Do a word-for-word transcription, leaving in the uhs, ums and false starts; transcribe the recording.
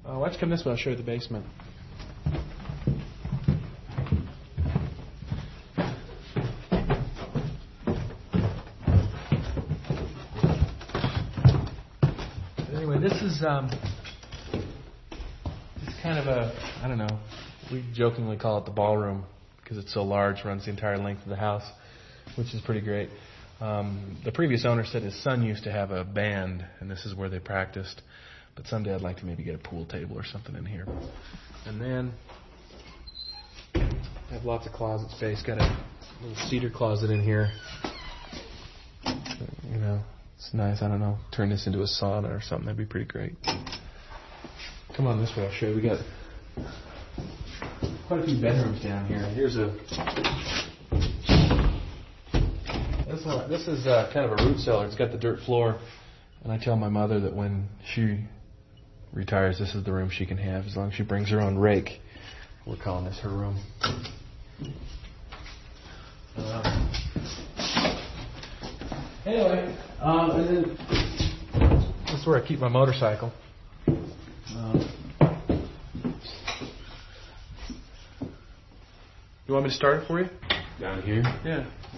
Uh, why don't you come this way? I'll show you the basement. Anyway, this is um, it's kind of a, I don't know, we jokingly call it the ballroom because it's so large, runs the entire length of the house, which is pretty great. Um, the previous owner said his son used to have a band, and this is where they practiced. But someday I'd like to maybe get a pool table or something in here. And then I have lots of closet space. Got a little cedar closet in here. You know, it's nice. I don't know. Turn this into a sauna or something. That'd be pretty great. Come on this way. I'll show you. We got quite a few bedrooms down here. Here's a. This one. This is uh, kind of a root cellar. It's got the dirt floor, and I tell my mother that when she retires, this is the room she can have as long as she brings her own rake. We're calling this her room. Uh, anyway, um, and then this is where I keep my motorcycle. Uh, you want me to start it for you? Down here? Yeah.